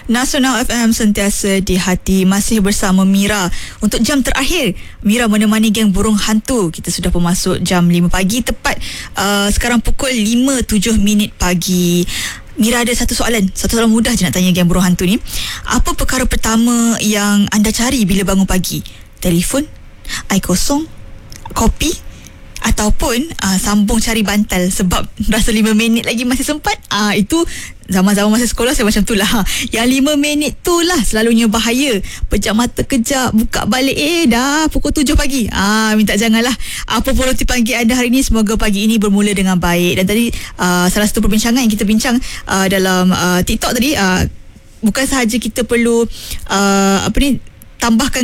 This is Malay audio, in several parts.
Nasional FM sentiasa di hati. Masih bersama Mira. Untuk jam terakhir, Mira menemani geng burung hantu. Kita sudah pun masuk jam 5 pagi. Tepat sekarang pukul 5.07 pagi. Mira ada satu soalan mudah je nak tanya geng burung hantu ni. Apa perkara pertama yang anda cari bila bangun pagi? Telefon, air kosong, kopi, ataupun sambung cari bantal sebab rasa 5 minit lagi masih sempat. Itu zaman-zaman masa sekolah saya macam tu lah. Yang 5 minit tu lah selalunya bahaya. Pejam mata kejap, buka balik dah pukul 7 pagi. Minta janganlah. Apa pun roti pagi anda hari ini, semoga pagi ini bermula dengan baik. Dan tadi salah satu perbincangan yang kita bincang dalam TikTok tadi, bukan sahaja kita perlu tambahkan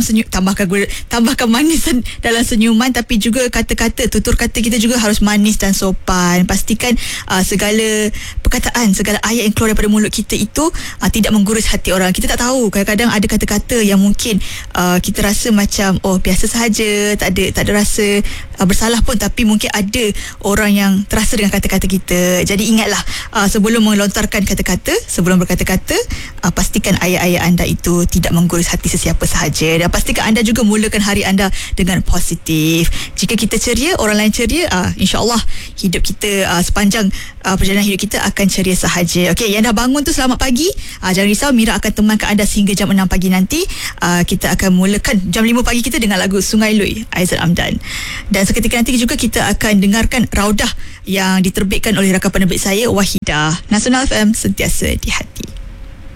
manis dalam senyuman, tapi juga kata-kata, tutur kata kita juga harus manis dan sopan. Pastikan segala perkataan, segala ayat yang keluar daripada mulut kita itu tidak menggurus hati orang. Kita tak tahu, kadang-kadang ada kata-kata yang mungkin kita rasa macam biasa sahaja, tak ada rasa bersalah pun, tapi mungkin ada orang yang terasa dengan kata-kata kita. Jadi ingatlah, sebelum melontarkan kata-kata, sebelum berkata-kata, pastikan ayat-ayat anda itu tidak menggurus hati sesiapa sahaja, dan pastikan anda juga mulakan hari anda dengan positif. Jika kita ceria, orang lain ceria, insya-Allah hidup kita sepanjang perjalanan hidup kita akan ceria sahaja. Okey, yang dah bangun tu selamat pagi. Jangan risau, Mira akan temankan anda sehingga jam 6 pagi nanti. Kita akan mulakan jam 5 pagi kita dengan lagu Sungai Lui, Aizat Amdan. Dan seketika nanti juga kita akan dengarkan Raudah yang diterbitkan oleh rakan penerbit saya, Wahidah. Nasional FM sentiasa di hati.